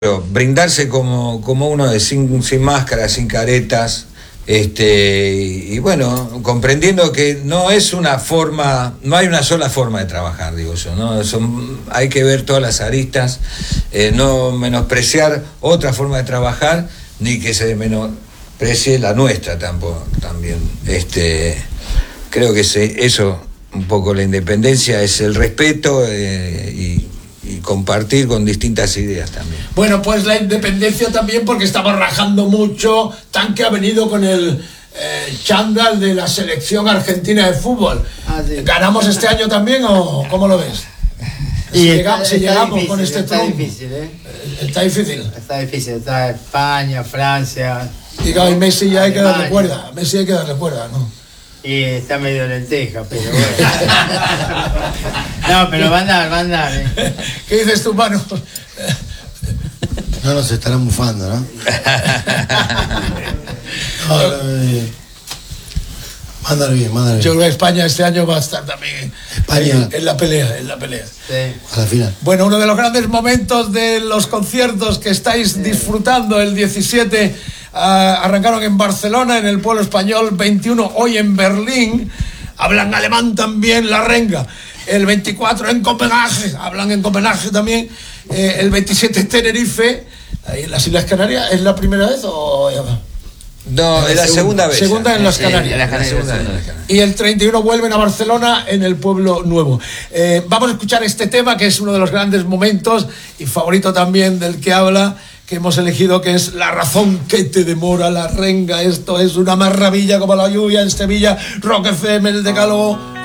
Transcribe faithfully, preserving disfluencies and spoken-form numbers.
Pero brindarse como, como uno de sin, sin máscara, sin caretas, este, y, y bueno, comprendiendo que no es una forma, no hay una sola forma de trabajar, digo yo, ¿no? Son, hay que ver todas las aristas, eh, no menospreciar otra forma de trabajar, ni que se menosprecie la nuestra tampoco, también. Este, creo que se, eso, un poco la independencia, es el respeto eh, y y compartir con distintas ideas también. Bueno, pues la independencia también, porque estamos rajando mucho. Tanque ha venido con el eh, chándal de la selección argentina de fútbol. Ah, sí. ¿Ganamos este año también o cómo lo ves? Y si está, llegamos, si está llegamos difícil, con este está tronco. difícil, ¿eh? Está difícil. Está difícil, está España, Francia. Y claro, y Messi ya hay que Alemania. darle cuerda. A Messi hay que darle cuerda, ¿no? Y está medio lenteja, pero bueno. No, pero va a andar, va a andar, ¿eh? ¿Qué dices tú, mano? No nos estarán bufando, ¿no? No, no, no, va a andar bien, va a andar bien. Yo creo que España este año va a estar también España. en, en la pelea, en la pelea. Sí. A la final. Bueno, uno de los grandes momentos de los conciertos que estáis sí. disfrutando el diecisiete, uh, arrancaron en Barcelona, en el pueblo español, veintiuno hoy en Berlín, hablan alemán también, La Renga. El veinticuatro en Copenhague, hablan en Copenhague también. Eh, el veintisiete en Tenerife, ahí en las Islas Canarias. ¿Es la primera vez o ya va? No, es la segunda vez. Segunda en las Sí, Canarias. en la Canarias, segunda en las Canarias. Y el treinta y uno vuelven a Barcelona en el Pueblo Nuevo. Eh, vamos a escuchar este tema que es uno de los grandes momentos y favorito también del que habla, que hemos elegido, que es La razón que te demora, La Renga. Esto es una maravilla como la lluvia en Sevilla. Rock F M, el decálogo.